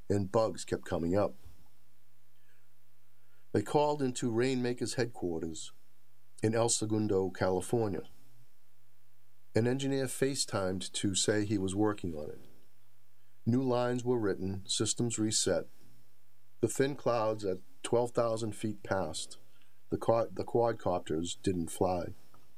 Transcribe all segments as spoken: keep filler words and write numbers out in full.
and bugs kept coming up. They called into Rainmaker's headquarters in El Segundo, California. An engineer FaceTimed to say he was working on it. New lines were written, systems reset. The thin clouds at twelve thousand feet passed. The, quad- the quadcopters didn't fly.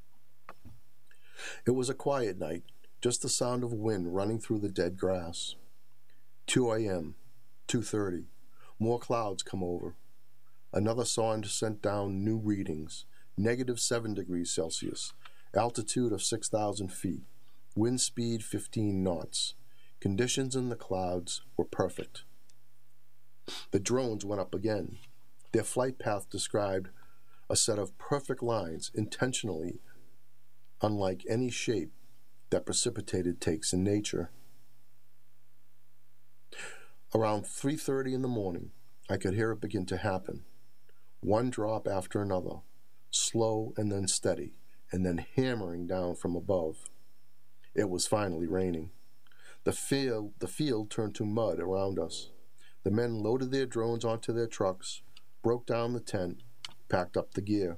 It was a quiet night, just the sound of wind running through the dead grass. two a.m., two thirty. More clouds come over. Another sonde sent down new readings. Negative seven degrees Celsius. Altitude of six thousand feet. Wind speed fifteen knots. Conditions in the clouds were perfect. The drones went up again. Their flight path described a set of perfect lines, intentionally unlike any shape that precipitated takes in nature. Around three thirty in the morning, I could hear it begin to happen. One drop after another, slow and then steady, and then hammering down from above. It was finally raining. The field, the field turned to mud around us. The men loaded their drones onto their trucks, broke down the tent, packed up the gear.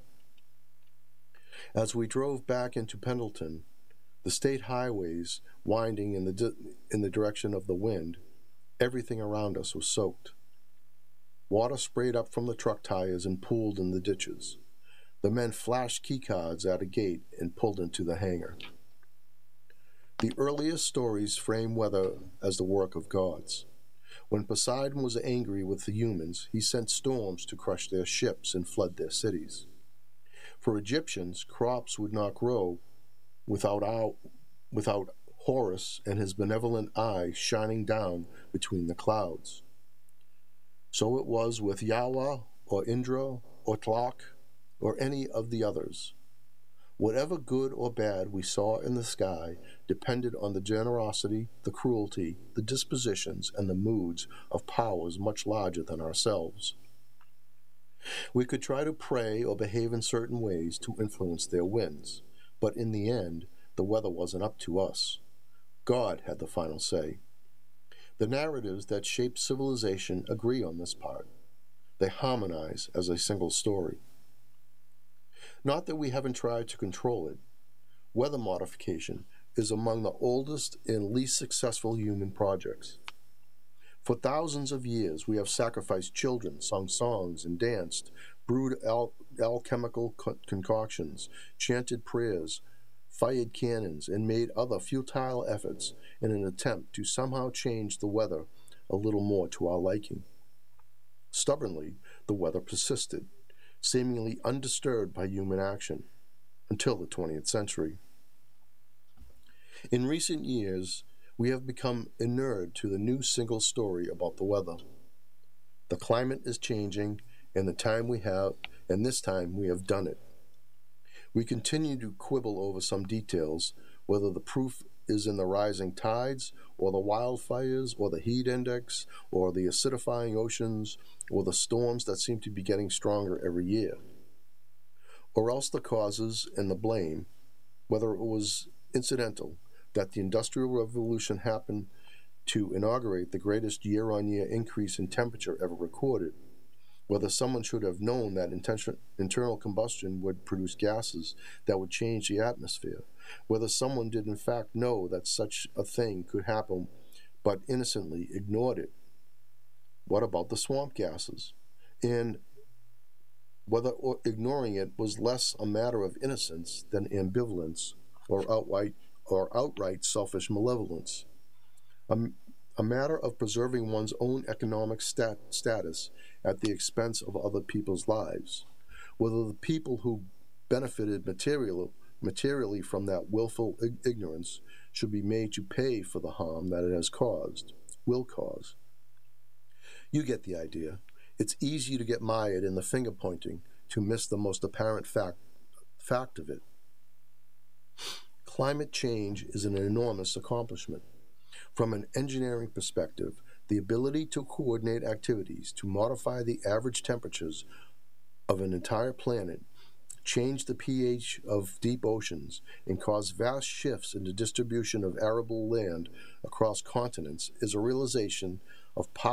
As we drove back into Pendleton, the state highways winding in the di- in the direction of the wind, everything around us was soaked. Water sprayed up from the truck tires and pooled in the ditches. The men flashed keycards at a gate and pulled into the hangar. The earliest stories frame weather as the work of gods. When Poseidon was angry with the humans, he sent storms to crush their ships and flood their cities. For Egyptians, crops would not grow without, our, without Horus and his benevolent eye shining down between the clouds. So it was with Yahweh or Indra or Tlaloc or any of the others. Whatever good or bad we saw in the sky depended on the generosity, the cruelty, the dispositions, and the moods of powers much larger than ourselves. We could try to pray or behave in certain ways to influence their winds, but in the end, the weather wasn't up to us. God had the final say. The narratives that shape civilization agree on this part. They harmonize as a single story. Not that we haven't tried to control it. Weather modification is among the oldest and least successful human projects. For thousands of years, we have sacrificed children, sung songs, and danced, brewed al- alchemical co- concoctions, chanted prayers, fired cannons, and made other futile efforts in an attempt to somehow change the weather a little more to our liking. Stubbornly, the weather persisted, seemingly undisturbed by human action, until the twentieth century. In recent years, we have become inured to the new single story about the weather. The climate is changing, and the time we have, and this time we have done it. We continue to quibble over some details, whether the proof is in the rising tides, or the wildfires, or the heat index, or the acidifying oceans, or the storms that seem to be getting stronger every year. Or else the causes and the blame, whether it was incidental, that the Industrial Revolution happened to inaugurate the greatest year-on-year increase in temperature ever recorded, whether someone should have known that intention, internal combustion would produce gases that would change the atmosphere, whether someone did in fact know that such a thing could happen but innocently ignored it. What about the swamp gases? And whether ignoring it was less a matter of innocence than ambivalence or outright, or outright selfish malevolence. A, a matter of preserving one's own economic stat, status at the expense of other people's lives, whether the people who benefited material, materially from that willful ig- ignorance should be made to pay for the harm that it has caused, will cause. You get the idea. It's easy to get mired in the finger-pointing to miss the most apparent fact, fact of it. Climate change is an enormous accomplishment. From an engineering perspective, the ability to coordinate activities to modify the average temperatures of an entire planet, change the pH of deep oceans, and cause vast shifts in the distribution of arable land across continents is a realization of power.